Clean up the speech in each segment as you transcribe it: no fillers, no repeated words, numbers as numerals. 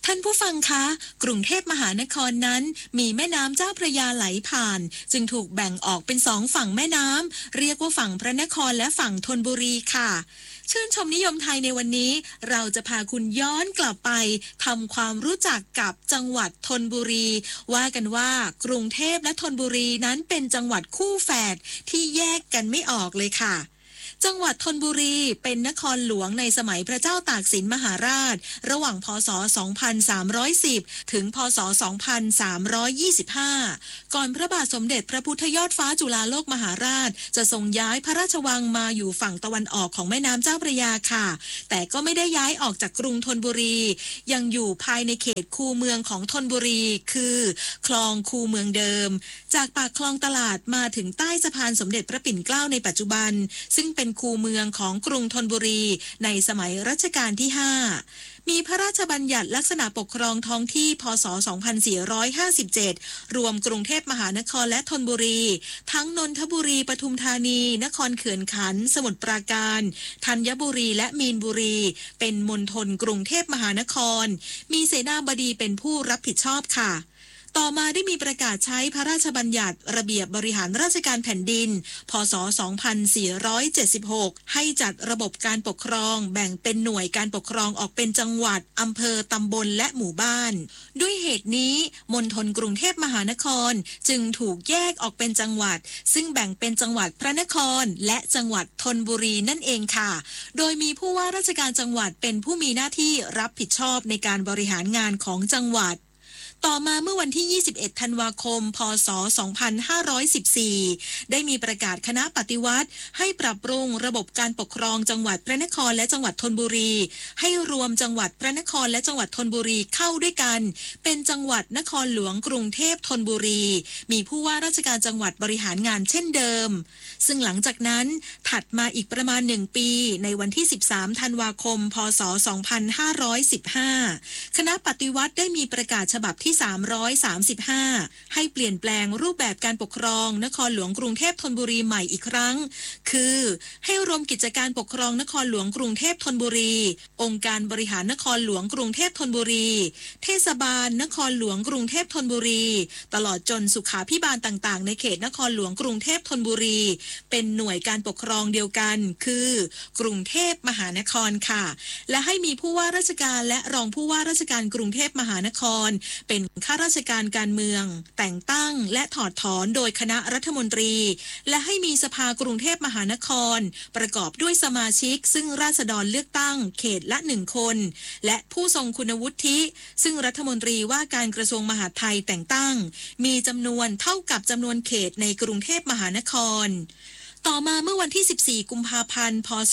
ท่านผู้ฟังคะกรุงเทพมหานครนั้นมีแม่น้ำเจ้าพระยาไหลผ่านจึงถูกแบ่งออกเป็นสองฝั่งแม่น้ำเรียกว่าฝั่งพระนครและฝั่งธนบุรีค่ะชื่นชมนิยมไทยในวันนี้เราจะพาคุณย้อนกลับไปทำความรู้จักกับจังหวัดธนบุรีว่ากันว่ากรุงเทพและธนบุรีนั้นเป็นจังหวัดคู่แฝดที่แยกกันไม่ออกเลยค่ะจังหวัดธนบุรีเป็นนครหลวงในสมัยพระเจ้าตากสินมหาราชระหว่างพ.ศ. 2310 ถึง พ.ศ. 2325 ก่อนพระบาทสมเด็จพระพุทธยอดฟ้าจุฬาโลกมหาราชจะทรงย้ายพระราชวังมาอยู่ฝั่งตะวันออกของแม่น้ำเจ้าพระยาค่ะแต่ก็ไม่ได้ย้ายออกจากกรุงธนบุรียังอยู่ภายในเขตคูเมืองของธนบุรีคือคลองคูเมืองเดิมจากปากคลองตลาดมาถึงใต้สะพานสมเด็จพระปิ่นเกล้าในปัจจุบันซึ่งเป็นคูเมืองของกรุงธนบุรีในสมัยรัชกาลที่ 5มีพระราชบัญญัติลักษณะปกครองท้องที่พ.ศ. 2457รวมกรุงเทพมหานครและธนบุรีทั้งนนทบุรีปทุมธานีนครเขื่อนขันธ์สมุทรปราการธัญบุรีและมีนบุรีเป็นมณฑลกรุงเทพมหานครมีเสนาบดีเป็นผู้รับผิดชอบค่ะต่อมาได้มีประกาศใช้พระราชบัญญัติระเบียบบริหารราชการแผ่นดินพ.ศ. 2476ให้จัดระบบการปกครองแบ่งเป็นหน่วยการปกครองออกเป็นจังหวัดอำเภอตำบลและหมู่บ้านด้วยเหตุนี้มณฑลกรุงเทพมหานครจึงถูกแยกออกเป็นจังหวัดซึ่งแบ่งเป็นจังหวัดพระนครและจังหวัดธนบุรีนั่นเองค่ะโดยมีผู้ว่าราชการจังหวัดเป็นผู้มีหน้าที่รับผิดชอบในการบริหารงานของจังหวัดต่อมาเมื่อวันที่ 21 ธันวาคม พ.ศ. 2514 ได้มีประกาศคณะปฏิวัติให้ปรับปรุงระบบการปกครองจังหวัดพระนครและจังหวัดธนบุรีให้รวมจังหวัดพระนครและจังหวัดธนบุรีเข้าด้วยกันเป็นจังหวัดนครหลวงกรุงเทพธนบุรีมีผู้ว่าราชการจังหวัดบริหารงานเช่นเดิมซึ่งหลังจากนั้นถัดมาอีกประมาณ1ปีในวันที่ 13 ธันวาคม พ.ศ. 2515 คณะปฏิวัติได้มีประกาศฉบับที่335ให้เปลี่ยนแปลงรูปแบบการปกครองนครหลวงกรุงเทพธนบุรีใหม่อีกครั้งคือให้รวมกิจการปกครองนครหลวงกรุงเทพธนบุรีองค์การบริหารนครหลวงกรุงเทพธนบุรีเทศบาลนครหลวงกรุงเทพธนบุรีตลอดจนสุขาภิบาลต่างๆในเขตนครหลวงกรุงเทพธนบุรีเป็นหน่วยการปกครองเดียวกันคือกรุงเทพมหานครค่ะและให้มีผู้ว่าราชการและรองผู้ว่าราชการกรุงเทพมหานครเป็นข้าราชการการเมืองแต่งตั้งและถอดถอนโดยคณะรัฐมนตรีและให้มีสภากรุงเทพมหานครประกอบด้วยสมาชิกซึ่งราษฎรเลือกตั้งเขตละ1คนและผู้ทรงคุณวุฒิซึ่งรัฐมนตรีว่าการกระทรวงมหาดไทยแต่งตั้งมีจำนวนเท่ากับจำนวนเขตในกรุงเทพมหานครต่อมาเมื่อวันที่ 14 กุมภาพันธ์ พ.ศ.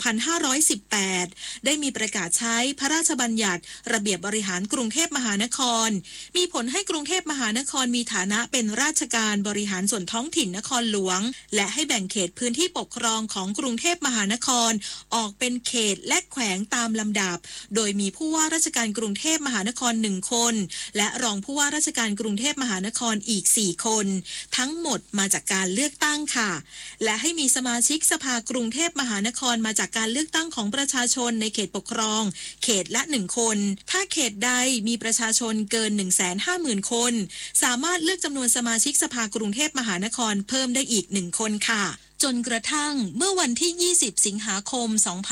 2518 ได้มีประกาศใช้พระราชบัญญัติระเบียบบริหารกรุงเทพมหานครมีผลให้กรุงเทพมหานครมีฐานะเป็นราชการบริหารส่วนท้องถิ่นนครหลวงและให้แบ่งเขตพื้นที่ปกครองของกรุงเทพมหานครออกเป็นเขตและแขวงตามลำดับโดยมีผู้ว่าราชการกรุงเทพมหานคร1คนและรองผู้ว่าราชการกรุงเทพมหานครอีก4คนทั้งหมดมาจากการเลือกตั้งค่ะและให้มีสมาชิกสภากรุงเทพมหานครมาจากการเลือกตั้งของประชาชนในเขตปกครองเขตละ1คนถ้าเขตใดมีประชาชนเกิน 150,000 คนสามารถเลือกจำนวนสมาชิกสภากรุงเทพมหานครเพิ่มได้อีก1คนค่ะจนกระทั่งเมื่อวันที่ 20 สิงหาคม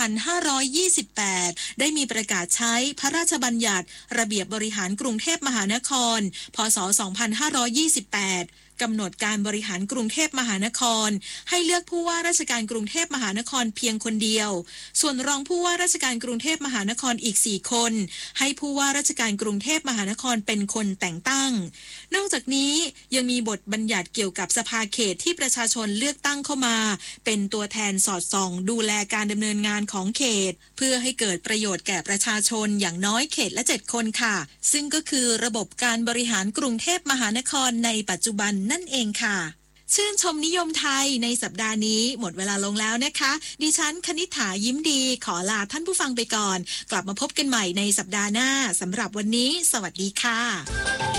2528 ได้มีประกาศใช้พระราชบัญญัติระเบียบบริหารกรุงเทพมหานคร พ.ศ. 2528กำหนดการบริหารกรุงเทพมหานครให้เลือกผู้ว่าราชการกรุงเทพมหานครเพียงคนเดียวส่วนรองผู้ว่าราชการกรุงเทพมหานครอีก4คนให้ผู้ว่าราชการกรุงเทพมหานครเป็นคนแต่งตั้งนอกจากนี้ยังมีบทบัญญัติเกี่ยวกับสภาเขตที่ประชาชนเลือกตั้งเข้ามาเป็นตัวแทนสอดส่องดูแลการดำเนินงานของเขตเพื่อให้เกิดประโยชน์แก่ประชาชนอย่างน้อยเขตละ7คนค่ะซึ่งก็คือระบบการบริหารกรุงเทพมหานครในปัจจุบันนั่นเองค่ะชื่นชมนิยมไทยในสัปดาห์นี้หมดเวลาลงแล้วนะคะดิฉันคณิษฐายิ้มดีขอลาท่านผู้ฟังไปก่อนกลับมาพบกันใหม่ในสัปดาห์หน้าสำหรับวันนี้สวัสดีค่ะ